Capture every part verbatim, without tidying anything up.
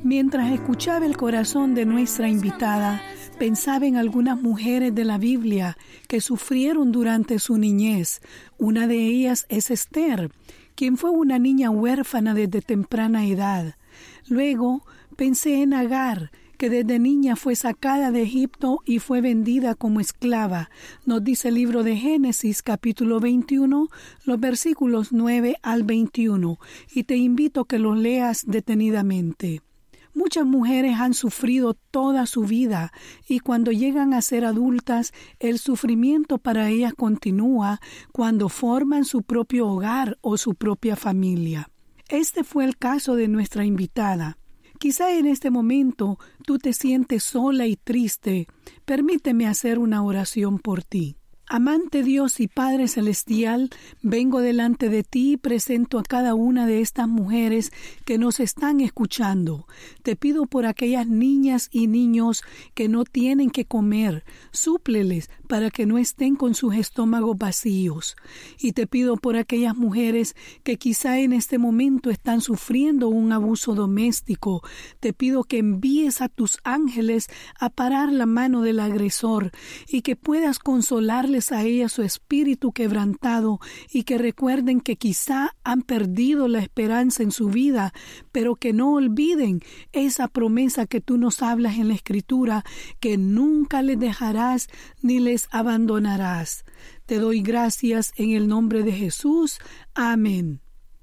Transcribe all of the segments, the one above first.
Mientras escuchaba el corazón de nuestra invitada, pensaba en algunas mujeres de la Biblia que sufrieron durante su niñez. Una de ellas es Esther, quien fue una niña huérfana desde temprana edad. Luego pensé en Agar, que desde niña fue sacada de Egipto y fue vendida como esclava. Nos dice el libro de Génesis, capítulo veintiuno, los versículos nueve al veintiuno, y te invito a que los leas detenidamente. Muchas mujeres han sufrido toda su vida y cuando llegan a ser adultas, el sufrimiento para ellas continúa cuando forman su propio hogar o su propia familia. Este fue el caso de nuestra invitada. Quizá en este momento tú te sientes sola y triste. Permíteme hacer una oración por ti. Amante Dios y Padre Celestial, vengo delante de ti y presento a cada una de estas mujeres que nos están escuchando. Te pido por aquellas niñas y niños que no tienen que comer, súpleles para que no estén con sus estómagos vacíos. Y te pido por aquellas mujeres que quizá en este momento están sufriendo un abuso doméstico. Te pido que envíes a tus ángeles a parar la mano del agresor y que puedas consolarles a ella su espíritu quebrantado y que recuerden que quizá han perdido la esperanza en su vida, pero que no olviden esa promesa que tú nos hablas en la Escritura, que nunca les dejarás ni les abandonarás. Te doy gracias en el nombre de Jesús. Amén.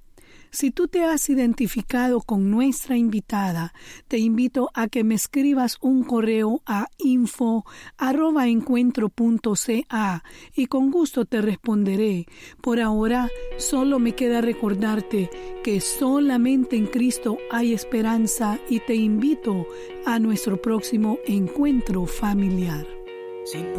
Si tú te has identificado con nuestra invitada, te invito a que me escribas un correo a info arroba encuentro punto ca y con gusto te responderé. Por ahora, solo me queda recordarte que solamente en Cristo hay esperanza y te invito a nuestro próximo encuentro familiar. Sí.